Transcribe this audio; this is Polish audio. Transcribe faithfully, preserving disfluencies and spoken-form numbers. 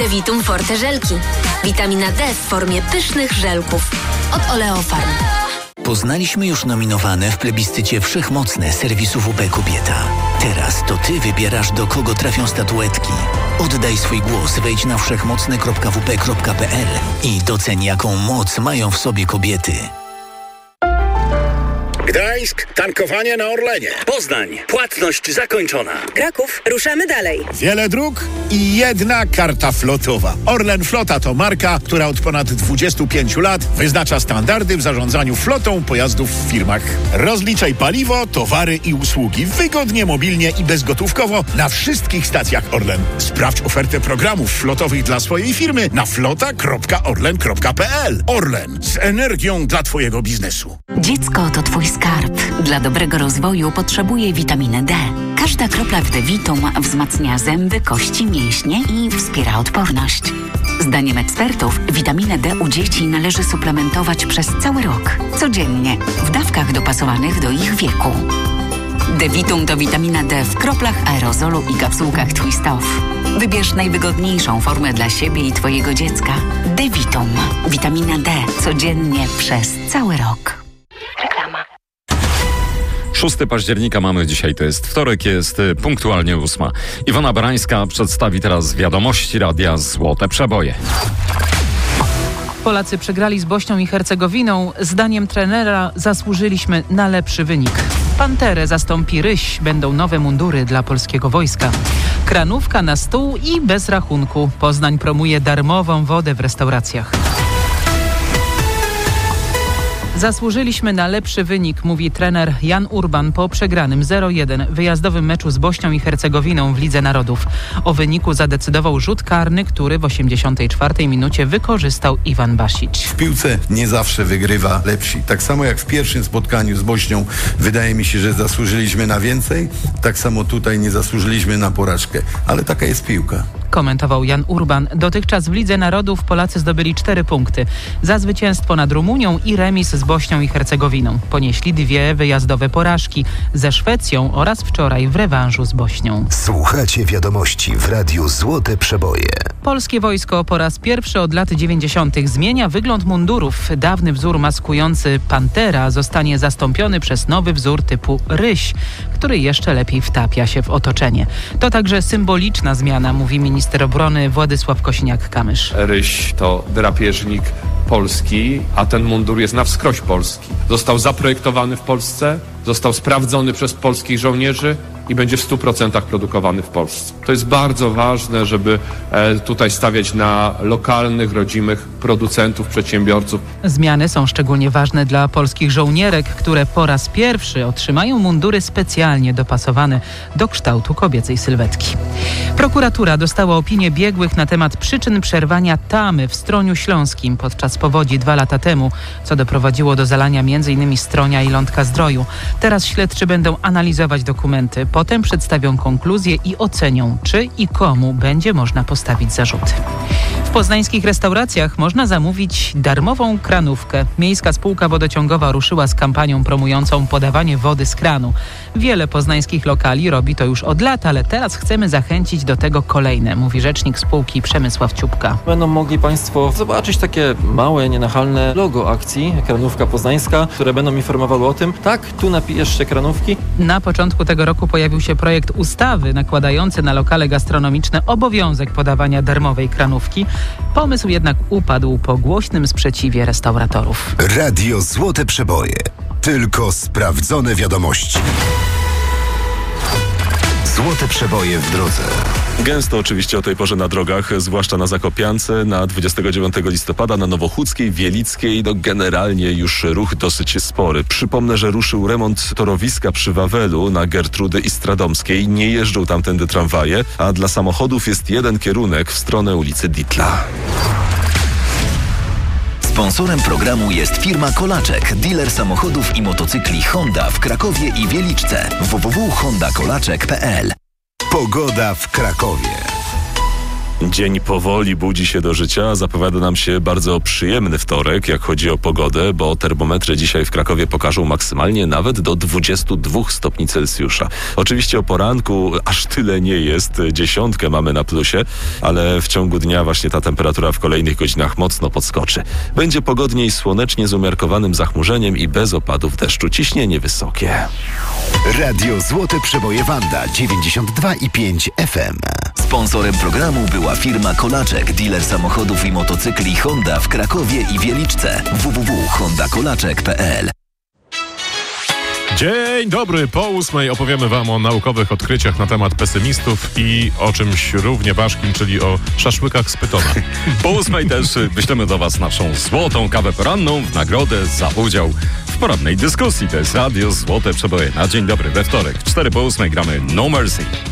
Devitum Forte żelki. Witamina D w formie pysznych żelków. Od Oleofarm. Poznaliśmy już nominowane w plebiscycie wszechmocne serwisu W P Kobieta. Teraz to Ty wybierasz, do kogo trafią statuetki. Oddaj swój głos, wejdź na wszechmocne kropka w p kropka p l i doceń, jaką moc mają w sobie kobiety. Gdańsk, tankowanie na Orlenie. Poznań, płatność zakończona. Kraków, ruszamy dalej. Wiele dróg i jedna karta flotowa. Orlen Flota to marka, która od ponad dwudziestu pięciu lat wyznacza standardy w zarządzaniu flotą pojazdów w firmach. Rozliczaj paliwo, towary i usługi wygodnie, mobilnie i bezgotówkowo na wszystkich stacjach Orlen. Sprawdź ofertę programów flotowych dla swojej firmy na flota kropka orlen kropka p l. Orlen, z energią dla Twojego biznesu. Dziecko to Twój skarb. Dla dobrego rozwoju potrzebuje witaminy D. Każda kropla w Devitum wzmacnia zęby, kości, mięśnie i wspiera odporność. Zdaniem ekspertów witaminę D u dzieci należy suplementować przez cały rok, codziennie, w dawkach dopasowanych do ich wieku. Devitum to witamina D w kroplach aerozolu i kapsułkach Twist Off. Wybierz najwygodniejszą formę dla siebie i Twojego dziecka. Devitum. Witamina D codziennie przez cały rok. Reklama. szóstego października mamy dzisiaj, to jest wtorek, jest punktualnie ósma. Iwona Barańska przedstawi teraz wiadomości Radia Złote Przeboje. Polacy przegrali z Bośnią i Hercegowiną. Zdaniem trenera zasłużyliśmy na lepszy wynik. Panterę zastąpi Ryś. Będą nowe mundury dla polskiego wojska. Kranówka na stół i bez rachunku. Poznań promuje darmową wodę w restauracjach. Zasłużyliśmy na lepszy wynik, mówi trener Jan Urban po przegranym zero jeden wyjazdowym meczu z Bośnią i Hercegowiną w Lidze Narodów. O wyniku zadecydował rzut karny, który w osiemdziesiątej czwartej minucie wykorzystał Iwan Basić. W piłce nie zawsze wygrywa lepsi. Tak samo jak w pierwszym spotkaniu z Bośnią wydaje mi się, że zasłużyliśmy na więcej, tak samo tutaj nie zasłużyliśmy na porażkę. Ale taka jest piłka. Komentował Jan Urban. Dotychczas w Lidze Narodów Polacy zdobyli cztery punkty. Za zwycięstwo nad Rumunią i remis z Bośnią i Hercegowiną. Ponieśli dwie wyjazdowe porażki ze Szwecją oraz wczoraj w rewanżu z Bośnią. Słuchacie wiadomości w Radiu Złote Przeboje. Polskie wojsko po raz pierwszy od lat dziewięćdziesiątych zmienia wygląd mundurów. Dawny wzór maskujący Pantera zostanie zastąpiony przez nowy wzór typu Ryś, który jeszcze lepiej wtapia się w otoczenie. To także symboliczna zmiana, mówi minister obrony Władysław Kosiniak-Kamysz. Ryś to drapieżnik polski, a ten mundur jest na wskroś polski. Został zaprojektowany w Polsce, został sprawdzony przez polskich żołnierzy i będzie w stu procentach produkowany w Polsce. To jest bardzo ważne, żeby e, tutaj stawiać na lokalnych, rodzimych producentów, przedsiębiorców. Zmiany są szczególnie ważne dla polskich żołnierek, które po raz pierwszy otrzymają mundury specjalnie dopasowane do kształtu kobiecej sylwetki. Prokuratura dostała opinię biegłych na temat przyczyn przerwania tamy w Stroniu Śląskim podczas powodzi dwa lata temu, co doprowadziło do zalania m.in. Stronia i Lądka Zdroju. Teraz śledczy będą analizować dokumenty. Potem przedstawią konkluzje i ocenią, czy i komu będzie można postawić zarzuty. W poznańskich restauracjach można zamówić darmową kranówkę. Miejska Spółka Wodociągowa ruszyła z kampanią promującą podawanie wody z kranu. Wiele poznańskich lokali robi to już od lat, ale teraz chcemy zachęcić do tego kolejne, mówi rzecznik spółki Przemysław Ciupka. Będą mogli Państwo zobaczyć takie małe, nienachalne logo akcji Kranówka Poznańska, które będą informowały o tym, tak, tu napijesz się kranówki. Na początku tego roku pojawił się projekt ustawy nakładający na lokale gastronomiczne obowiązek podawania darmowej kranówki. Pomysł jednak upadł po głośnym sprzeciwie restauratorów. Radio Złote Przeboje. Tylko sprawdzone wiadomości. Złote Przeboje w drodze. Gęsto oczywiście o tej porze na drogach, zwłaszcza na Zakopiance, na dwudziestego dziewiątego listopada, na Nowochódzkiej, Wielickiej, no generalnie już ruch dosyć spory. Przypomnę, że ruszył remont torowiska przy Wawelu na Gertrudy i Stradomskiej. Nie jeżdżą tamtędy tramwaje, a dla samochodów jest jeden kierunek w stronę ulicy Ditla. Sponsorem programu jest firma Kolaczek, dealer samochodów i motocykli Honda w Krakowie i Wieliczce. w w w kropka honda kolaczek kropka p l. Pogoda w Krakowie. Dzień powoli budzi się do życia. Zapowiada nam się bardzo przyjemny wtorek, jak chodzi o pogodę, bo termometry dzisiaj w Krakowie pokażą maksymalnie nawet do dwudziestu dwóch stopni Celsjusza. Oczywiście o poranku aż tyle nie jest. Dziesiątkę mamy na plusie, ale w ciągu dnia właśnie ta temperatura w kolejnych godzinach mocno podskoczy. Będzie pogodnie i słonecznie z umiarkowanym zachmurzeniem i bez opadów deszczu. Ciśnienie wysokie. Radio Złote Przeboje Wanda dziewięćdziesiąt dwa i pięć F M. Sponsorem programu była firma Kolaczek, dealer samochodów i motocykli Honda w Krakowie i Wieliczce. w w w kropka honda kolaczek kropka p l. Dzień dobry, po ósmej opowiemy wam o naukowych odkryciach na temat pesymistów i o czymś równie ważkim, czyli o szaszłykach z pytona. Po ósmej też wyślemy do was naszą złotą kawę poranną w nagrodę za udział w porannej dyskusji. To jest Radio Złote Przeboje na Dzień Dobry we wtorek. cztery po ósmej gramy No Mercy.